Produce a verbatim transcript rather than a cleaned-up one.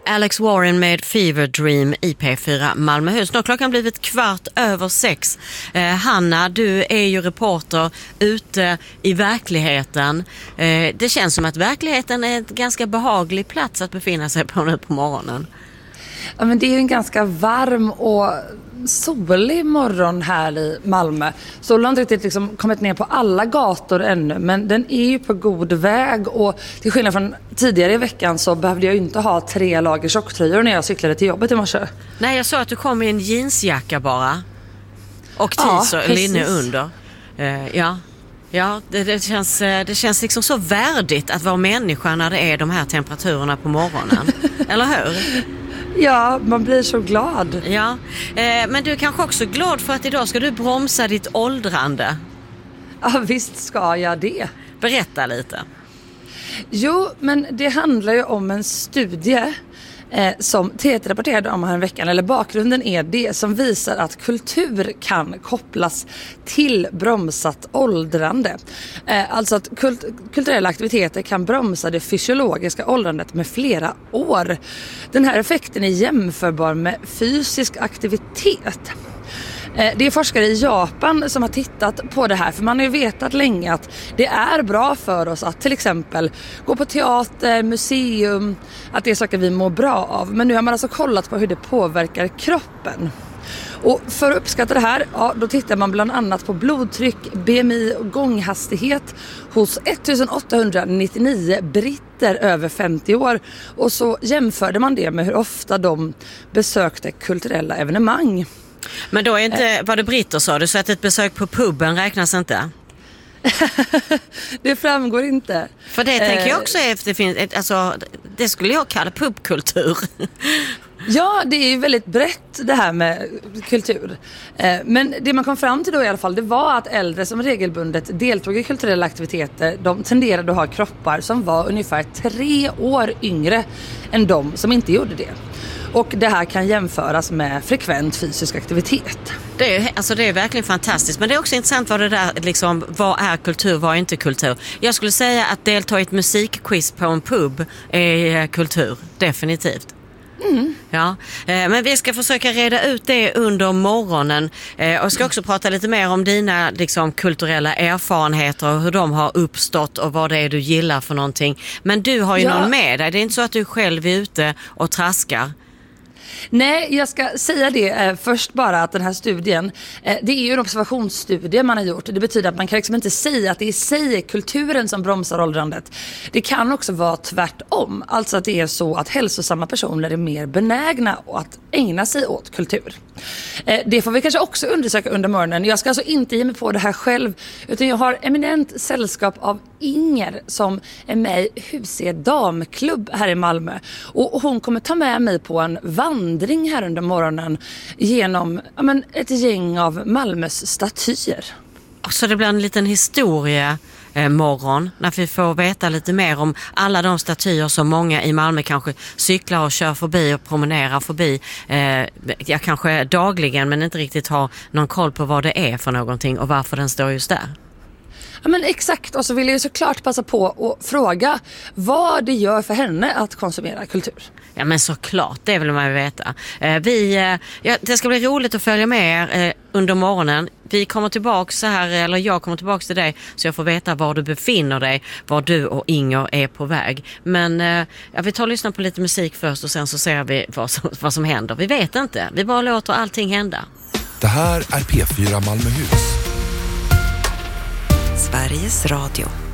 Alex Warren med Fever Dream i P fyra Malmöhus. Nu har klockan blivit kvart över sex. Eh, Hanna, du är ju reporter ute i verkligheten. Eh, det känns som att verkligheten är en ganska behaglig plats att befinna sig på nu på morgonen. Ja, men det är ju en ganska varm och solig morgon här i Malmö. Solen har inte riktigt liksom kommit ner på alla gator ännu, men den är ju på god väg, och till skillnad från tidigare i veckan så behövde jag ju inte ha tre lager tjocktröjor när jag cyklade till jobbet i morse. Nej, jag sa att du kom i en jeansjacka bara och t-shirt, ja, linne under. Uh, ja, ja det, det, känns, det känns liksom så värdigt att vara människa när det är de här temperaturerna på morgonen. Eller hur? Ja, man blir så glad. Ja, eh, men du är kanske också glad för att idag ska du bromsa ditt åldrande. Ja, visst ska jag det. Berätta lite. Jo, men det handlar ju om en studie eh, som T T rapporterade om här en veckan. Eller bakgrunden är det som visar att kultur kan kopplas till bromsat åldrande. Eh, alltså att kult- kulturella aktiviteter kan bromsa det fysiologiska åldrandet med flera år. Den här effekten är jämförbar med fysisk aktivitet. Det är forskare i Japan som har tittat på det här, för man har ju vetat länge att det är bra för oss att till exempel gå på teater, museum, att det är saker vi mår bra av. Men nu har man alltså kollat på hur det påverkar kroppen. Och för att uppskatta det här, ja, då tittar man bland annat på blodtryck, B M I och gånghastighet hos ettusenåttahundranittionio britter över femtio år. Och så jämförde man det med hur ofta de besökte kulturella evenemang. Men då är inte, var det britter sa du, så att ett besök på puben räknas inte? Det framgår inte. För det tänker jag också är, det finns, alltså, det skulle jag kalla pubkultur. Ja, det är ju väldigt brett det här med kultur. Men det man kom fram till då i alla fall, det var att äldre som regelbundet deltog i kulturella aktiviteter, de tenderade att ha kroppar som var ungefär tre år yngre än de som inte gjorde det. Och det här kan jämföras med frekvent fysisk aktivitet. Det är, alltså det är verkligen fantastiskt. Men det är också intressant vad det där, liksom, vad är kultur, vad är inte kultur. Jag skulle säga att delta i ett musikquiz på en pub är kultur, definitivt. Mm. Ja, men vi ska försöka reda ut det under morgonen, och ska också prata lite mer om dina liksom, kulturella erfarenheter och hur de har uppstått och vad det är du gillar för någonting. Men du har ju ja. någon med dig, det är inte så att du själv är ute och traskar. Nej, jag ska säga det eh, först bara att den här studien, eh, det är ju en observationsstudie man har gjort. Det betyder att man kan liksom inte säga att det i sig är kulturen som bromsar åldrandet. Det kan också vara tvärtom. Alltså att det är så att hälsosamma personer är mer benägna att ägna sig åt kultur. Eh, det får vi kanske också undersöka under morgonen. Jag ska alltså inte ge mig på det här själv, utan jag har eminent sällskap av Inger som är med i H C damklubb här i Malmö. Och hon kommer ta med mig på en vandring här under morgonen genom ja, men ett gäng av Malmös statyer. Så det blir en liten historia eh, morgon när vi får veta lite mer om alla de statyer som många i Malmö kanske cyklar och kör förbi och promenerar förbi. Eh, jag kanske dagligen men inte riktigt har någon koll på vad det är för någonting och varför den står just där. Ja, men exakt, och så vill jag ju såklart passa på att fråga vad det gör för henne att konsumera kultur. Ja, men såklart, det vill man ju veta. Eh, vi, eh, ja, det ska bli roligt att följa med er eh, under morgonen. Vi kommer tillbaka så här, eller jag kommer tillbaka till dig så jag får veta var du befinner dig, var du och Inger är på väg. Men eh, ja, vi tar och lyssnar på lite musik först och sen så ser vi vad som, vad som händer. Vi vet inte, vi bara låter allting hända. Det här är P fyra Malmöhus. Sveriges Radio.